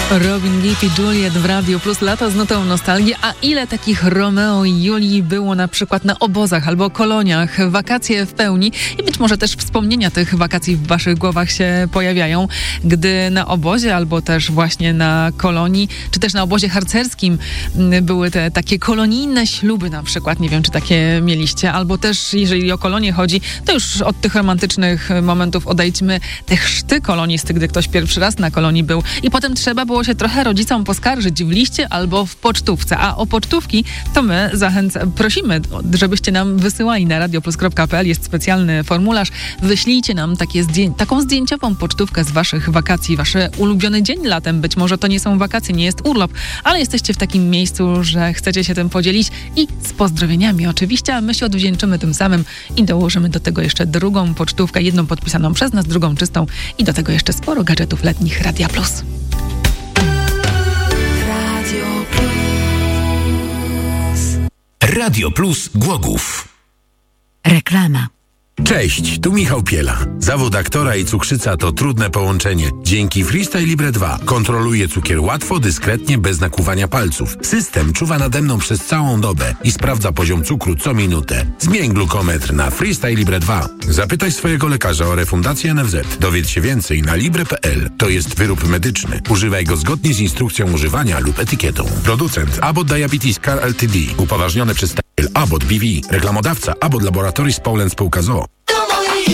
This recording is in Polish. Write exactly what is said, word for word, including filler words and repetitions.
Robin Gibb i Juliet w Radio Plus, lata z nutą nostalgii. A ile takich Romeo i Julii było na przykład na obozach albo koloniach? Wakacje w pełni i być może też wspomnienia tych wakacji w waszych głowach się pojawiają, gdy na obozie albo też właśnie na kolonii, czy też na obozie harcerskim były te takie kolonijne śluby na przykład. Nie wiem, czy takie mieliście. Albo też, jeżeli o kolonię chodzi, to już od tych romantycznych momentów odejdźmy. Te chrzty kolonisty, gdy ktoś pierwszy raz na kolonii był i potem trzeba było się trochę rodzicom poskarżyć w liście albo w pocztówce. A o pocztówki to my zachęcamy, prosimy, żebyście nam wysyłali na radioplus kropka pe el. Jest specjalny formularz. Wyślijcie nam takie zdję- taką zdjęciową pocztówkę z waszych wakacji, wasz ulubiony dzień latem. Być może to nie są wakacje, nie jest urlop, ale jesteście w takim miejscu, że chcecie się tym podzielić i z pozdrowieniami oczywiście, a my się odwdzięczymy tym samym i dołożymy do tego jeszcze drugą pocztówkę, jedną podpisaną przez nas, drugą czystą i do tego jeszcze sporo gadżetów letnich Radia Plus. Radio Plus Głogów. Reklama. Cześć, tu Michał Piela. Zawód aktora i cukrzyca to trudne połączenie. Dzięki Freestyle Libre dwa kontroluję cukier łatwo, dyskretnie, bez nakłuwania palców. System czuwa nade mną przez całą dobę i sprawdza poziom cukru co minutę. Zmień glukometr na Freestyle Libre dwa. Zapytaj swojego lekarza o refundację N F Z. Dowiedz się więcej na libre kropka pe el. To jest wyrób medyczny. Używaj go zgodnie z instrukcją używania lub etykietą. Producent Abbott Diabetes Care Ltd. Upoważnione przez Abbott B V. Reklamodawca Abbott Laboratories Poland Spółka z o o.